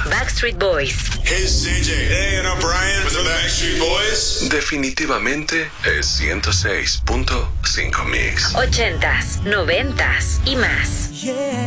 Backstreet Boys. Hey, it's CJ. Hey, and I'm Brian with the Backstreet Boys. Definitivamente es 106.5 Mix. 80s, 90s y más. Yeah.